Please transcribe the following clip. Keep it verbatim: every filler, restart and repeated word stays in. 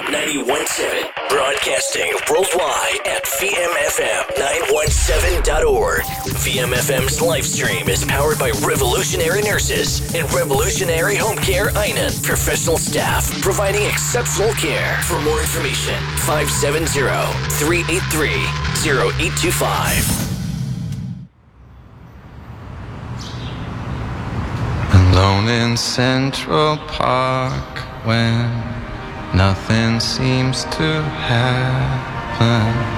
ninety-one point seven, broadcasting worldwide at V M F M nine one seven dot org. V M F M's live stream is powered by Revolutionary Nurses and Revolutionary Home Care Einan professional staff, providing exceptional care. For more information, five seven zero, three eight three, zero eight two five. Alone in Central Park when nothing seems to happen.